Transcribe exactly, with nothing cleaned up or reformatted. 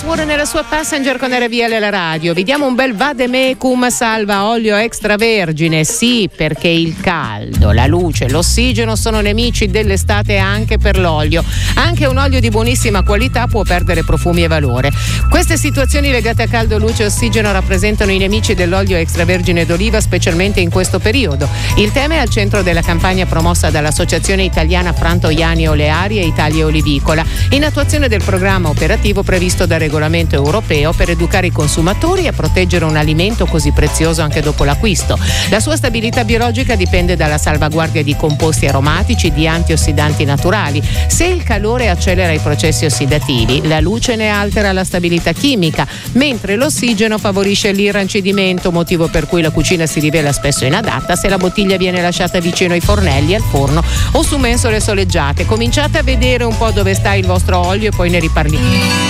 Cavour nella sua Passenger con R V L la radio. Vi diamo un bel vademecum salva olio extravergine. Sì, perché il caldo, la luce, l'ossigeno sono nemici dell'estate anche per l'olio. Anche un olio di buonissima qualità può perdere profumi e valore. Queste situazioni legate a caldo, luce e ossigeno rappresentano i nemici dell'olio extravergine d'oliva, specialmente in questo periodo. Il tema è al centro della campagna promossa dall'Associazione Italiana Frantoiani Oleari e Italia Olivicola, in attuazione del programma operativo previsto dal regolamento europeo per educare i consumatori a proteggere un alimento così prezioso anche dopo l'acquisto. La sua stabilità biologica dipende dalla salvaguardia di composti aromatici, di antiossidanti naturali. Se il calore accelera i processi ossidativi, la luce ne altera la stabilità chimica, mentre l'ossigeno favorisce l'irrancidimento, motivo per cui la cucina si rivela spesso inadatta se la bottiglia viene lasciata vicino ai fornelli, al forno o su mensole soleggiate. Cominciate a vedere un po' dove sta il vostro olio e poi ne riparliamo.